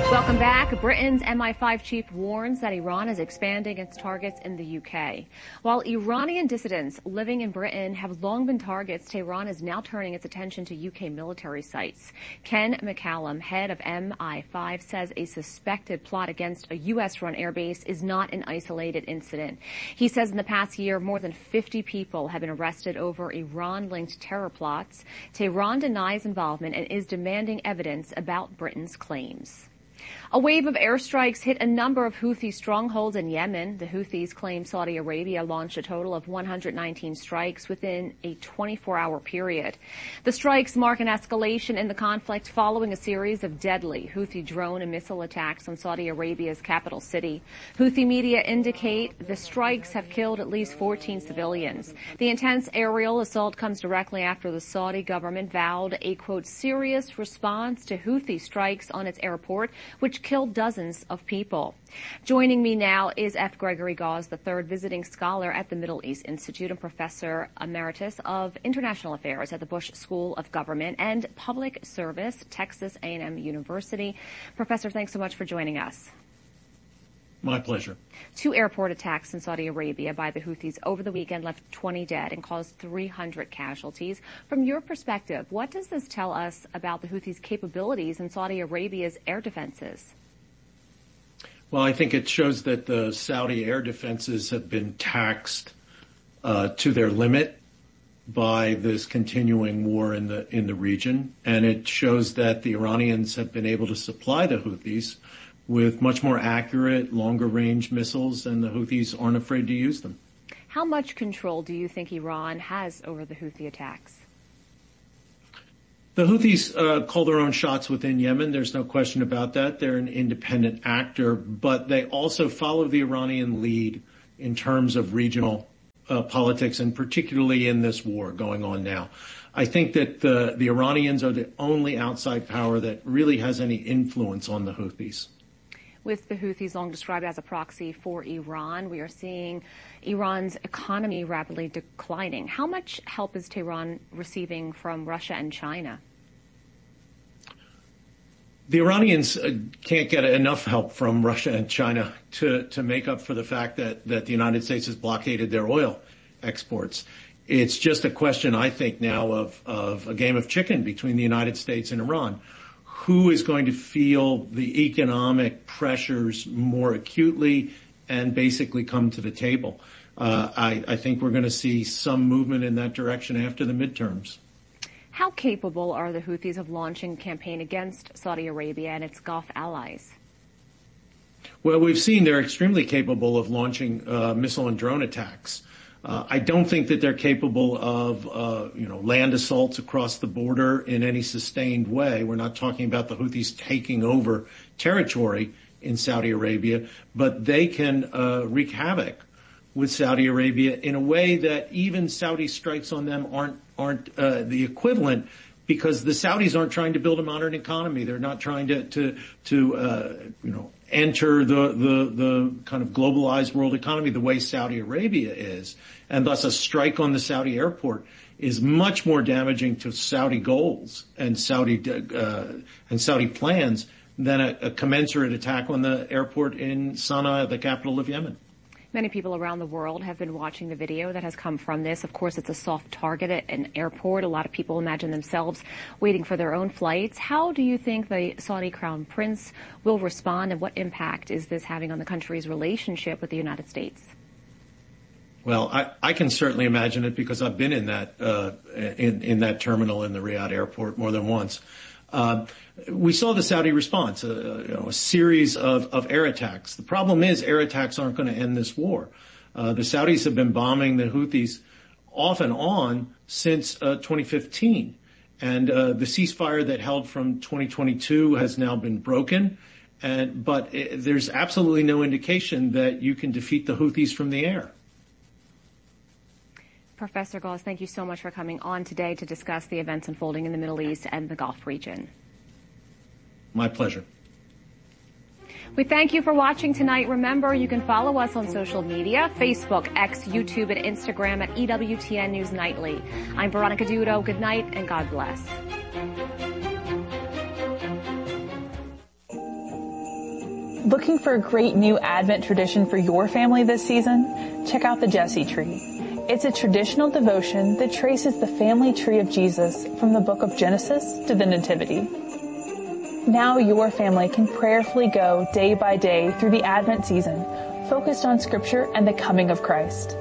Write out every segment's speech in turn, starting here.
Welcome back. Britain's MI5 chief warns that Iran is expanding its targets in the UK. While Iranian dissidents living in Britain have long been targets, Tehran is now turning its attention to UK military sites. Ken McCallum, head of MI5, says a suspected plot against a US-run airbase is not an isolated incident. He says in the past year, more than 50 people have been arrested over Iran-linked terror plots. Tehran denies involvement and is demanding evidence about Britain's claims. A wave of airstrikes hit a number of Houthi strongholds in Yemen. The Houthis claim Saudi Arabia launched a total of 119 strikes within a 24-hour period. The strikes mark an escalation in the conflict following a series of deadly Houthi drone and missile attacks on Saudi Arabia's capital city. Houthi media indicate the strikes have killed at least 14 civilians. The intense aerial assault comes directly after the Saudi government vowed a, quote, serious response to Houthi strikes on its airport, which killed dozens of people. Joining me now is F. Gregory Gause, the third visiting scholar at the Middle East Institute and professor emeritus of international affairs at the Bush School of Government and Public Service, Texas A&M University. Professor, thanks so much for joining us. My pleasure. 2 airport attacks in Saudi Arabia by the Houthis over the weekend left 20 dead and caused 300 casualties. From your perspective, what does this tell us about the Houthis' capabilities in Saudi Arabia's air defenses? Well, I think it shows that the Saudi air defenses have been taxed to their limit by this continuing war in the region, and it shows that the Iranians have been able to supply the Houthis with much more accurate, longer-range missiles, and the Houthis aren't afraid to use them. How much control do you think Iran has over the Houthi attacks? The Houthis call their own shots within Yemen. There's no question about that. They're an independent actor, but they also follow the Iranian lead in terms of regional politics, and particularly in this war going on now. I think that the Iranians are the only outside power that really has any influence on the Houthis. With the Houthis long described as a proxy for Iran, we are seeing Iran's economy rapidly declining. How much help is Tehran receiving from Russia and China? The Iranians can't get enough help from Russia and China to make up for the fact that the United States has blockaded their oil exports. It's just a question, I think, now of a game of chicken between the United States and Iran. Who is going to feel the economic pressures more acutely and basically come to the table? I think we're going to see some movement in that direction after the midterms. How capable are the Houthis of launching a campaign against Saudi Arabia and its Gulf allies? Well, we've seen they're extremely capable of launching missile and drone attacks. I don't think that they're capable of, land assaults across the border in any sustained way. We're not talking about the Houthis taking over territory in Saudi Arabia, but they can wreak havoc with Saudi Arabia in a way that even Saudi strikes on them aren't the equivalent, because the Saudis aren't trying to build a modern economy. They're not trying to enter the kind of globalized world economy the way Saudi Arabia is. And thus a strike on the Saudi airport is much more damaging to Saudi goals and Saudi plans than a commensurate attack on the airport in Sana'a, the capital of Yemen. Many people around the world have been watching the video that has come from this. Of course, it's a soft target at an airport. A lot of people imagine themselves waiting for their own flights. How do you think the Saudi Crown Prince will respond, and what impact is this having on the country's relationship with the United States? Well, I can certainly imagine it, because I've been in that in that terminal in the Riyadh airport more than once. We saw the Saudi response, a series of air attacks. The problem is air attacks aren't going to end this war. The Saudis have been bombing the Houthis off and on since 2015. And the ceasefire that held from 2022 has now been broken. But there's absolutely no indication that you can defeat the Houthis from the air. Professor Gause, thank you so much for coming on today to discuss the events unfolding in the Middle East and the Gulf region. My pleasure. We thank you for watching tonight. Remember, you can follow us on social media, Facebook, X, YouTube, and Instagram at EWTN News Nightly. I'm Veronica Dudo. Good night and God bless. Looking for a great new Advent tradition for your family this season? Check out the Jesse Tree. It's a traditional devotion that traces the family tree of Jesus from the book of Genesis to the Nativity. Now your family can prayerfully go day by day through the Advent season, focused on Scripture and the coming of Christ.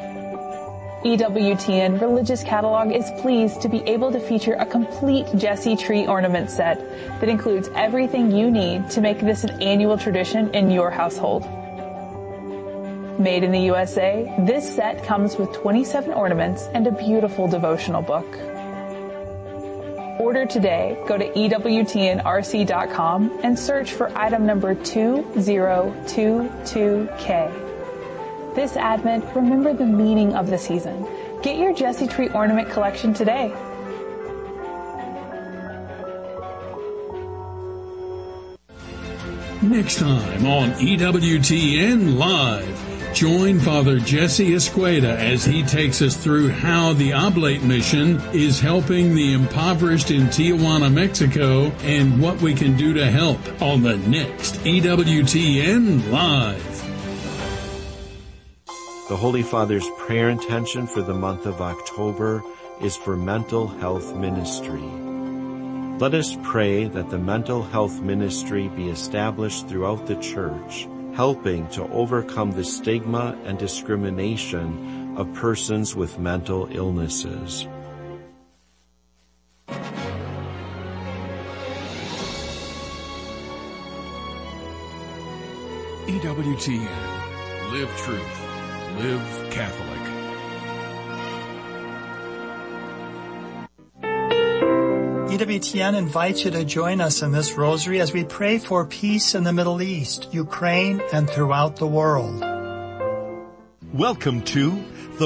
EWTN Religious Catalog is pleased to be able to feature a complete Jesse Tree ornament set that includes everything you need to make this an annual tradition in your household. Made in the USA, this set comes with 27 ornaments and a beautiful devotional book. Order today. Go to EWTNRC.com and search for item number 2022K. This Advent, remember the meaning of the season. Get your Jesse Tree ornament collection today. Next time on EWTN Live, join Father Jesse Escueda as he takes us through how the Oblate Mission is helping the impoverished in Tijuana, Mexico, and what we can do to help on the next EWTN Live. The Holy Father's prayer intention for the month of October is for mental health ministry. Let us pray that the mental health ministry be established throughout the Church, helping to overcome the stigma and discrimination of persons with mental illnesses. EWTN. Live truth. Live Catholic. EWTN invites you to join us in this rosary as we pray for peace in the Middle East, Ukraine, and throughout the world. Welcome to